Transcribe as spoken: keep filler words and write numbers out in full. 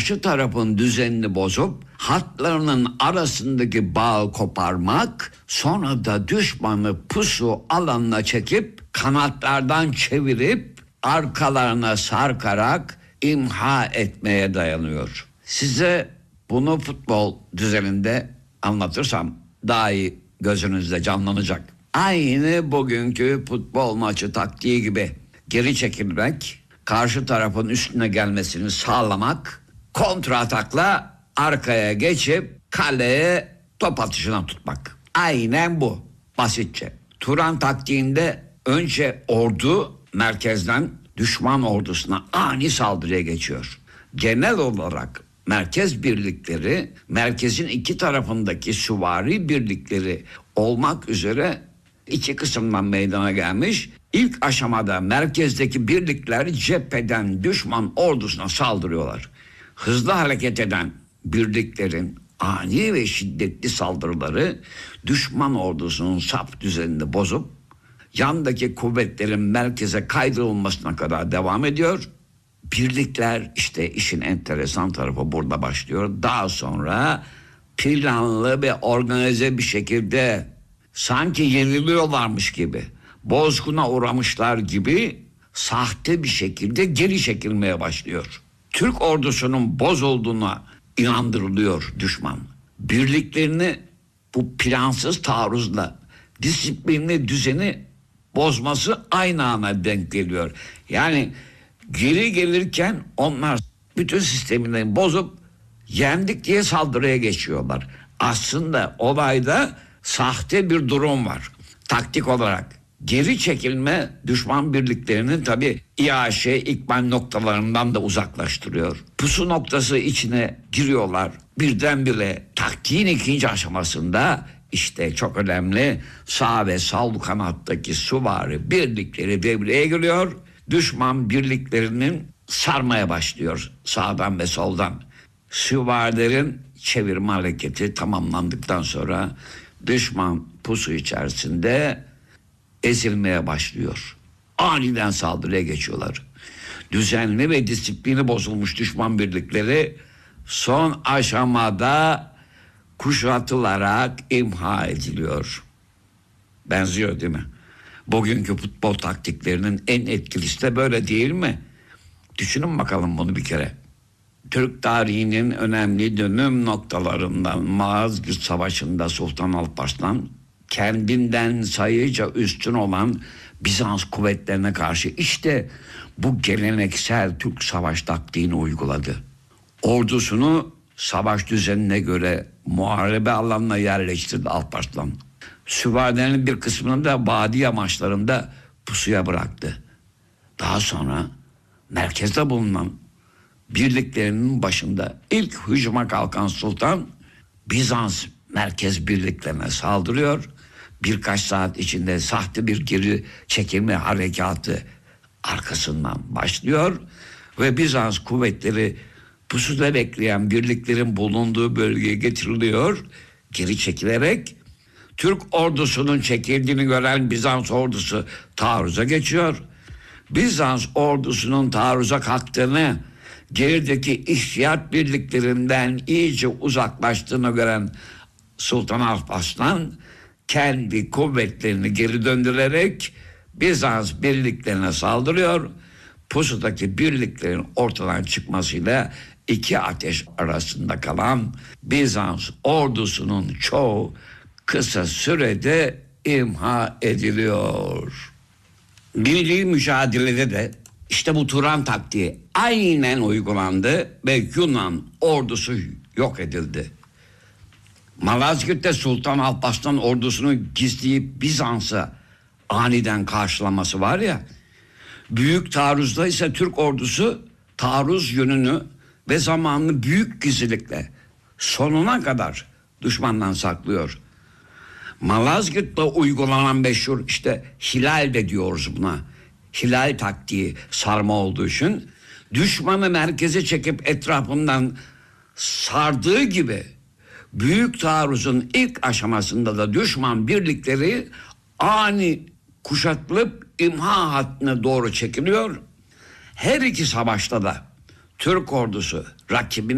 karşı tarafın düzenini bozup hatlarının arasındaki bağı koparmak, sonra da düşmanı pusu alanına çekip kanatlardan çevirip arkalarına sarkarak imha etmeye dayanıyor. Size bunu futbol düzeninde anlatırsam daha iyi gözünüzde canlanacak. Aynı bugünkü futbol maçı taktiği gibi geri çekilmek, karşı tarafın üstüne gelmesini sağlamak, kontra atakla arkaya geçip kaleye top atışına tutmak. Aynen bu, basitçe. Turan taktiğinde önce ordu merkezden düşman ordusuna ani saldırıya geçiyor. Genel olarak merkez birlikleri, merkezin iki tarafındaki süvari birlikleri olmak üzere iki kısımdan meydana gelmiş. İlk aşamada merkezdeki birlikler cepheden düşman ordusuna saldırıyorlar. Hızlı hareket eden birliklerin ani ve şiddetli saldırıları düşman ordusunun saf düzenini bozup yandaki kuvvetlerin merkeze kaydırılmasına kadar devam ediyor. Birlikler, işte işin enteresan tarafı burada başlıyor. Daha sonra planlı ve organize bir şekilde sanki yeniliyorlarmış gibi, bozguna uğramışlar gibi sahte bir şekilde geri çekilmeye başlıyor. Türk ordusunun bozulduğuna inandırılıyor düşman. Birliklerini bu plansız taarruzla disiplinli düzeni bozması aynı ana denk geliyor. Yani geri gelirken onlar bütün sistemini bozup yendik diye saldırıya geçiyorlar. Aslında olayda sahte bir durum var. Taktik olarak geri çekilme düşman birliklerinin tabii İAŞ, ikmal noktalarından da uzaklaştırıyor. Pusu noktası içine giriyorlar. Birdenbire taktiğin ikinci aşamasında işte çok önemli sağ ve sol kanattaki süvari birlikleri devreye giriyor. Düşman birliklerinin sarmaya başlıyor sağdan ve soldan. Süvarilerin çevirme hareketi tamamlandıktan sonra düşman pusu içerisinde ezilmeye başlıyor. Aniden saldırıya geçiyorlar. Düzenli ve disiplini bozulmuş düşman birlikleri son aşamada kuşatılarak imha ediliyor. Benziyor değil mi? Bugünkü futbol taktiklerinin en etkilisi de böyle değil mi? Düşünün bakalım bunu bir kere. Türk tarihinin önemli dönüm noktalarından Malazgirt Savaşı'nda Sultan Alparslan kendinden sayıca üstün olan Bizans kuvvetlerine karşı işte bu geleneksel Türk savaş taktiğini uyguladı. Ordusunu savaş düzenine göre muharebe alanına yerleştirdi Alparslan. Süvarilerin bir kısmını da vadi yamaçlarında pusuya bıraktı. Daha sonra merkezde bulunan birliklerinin başında ilk hücuma kalkan sultan Bizans merkez birliklerine saldırıyor. Birkaç saat içinde sahte bir geri çekilme harekatı arkasından başlıyor ve Bizans kuvvetleri pusuda bekleyen birliklerin bulunduğu bölgeye getiriliyor. Geri çekilerek Türk ordusunun çekildiğini gören Bizans ordusu taarruza geçiyor. Bizans ordusunun taarruza kalktığını, gerideki ihtiyat birliklerinden iyice uzaklaştığını gören Sultan Alparslan kendi kuvvetlerini geri döndürerek Bizans birliklerine saldırıyor. Pusudaki birliklerin ortadan çıkmasıyla iki ateş arasında kalan Bizans ordusunun çoğu kısa sürede imha ediliyor. Milli mücadelede de işte bu Turan taktiği aynen uygulandı ve Yunan ordusu yok edildi. Malazgirt'te Sultan Alparslan ordusunu gizleyip Bizans'a aniden karşılaması var ya, büyük taarruzda ise Türk ordusu taarruz yönünü ve zamanını büyük gizlilikle sonuna kadar düşmandan saklıyor. Malazgirt'te uygulanan meşhur işte hilal de diyoruz buna. Hilal taktiği sarma olduğu için düşmanı merkeze çekip etrafından sardığı gibi büyük taarruzun ilk aşamasında da düşman birlikleri ani kuşatılıp imha hattına doğru çekiliyor. Her iki savaşta da Türk ordusu rakibine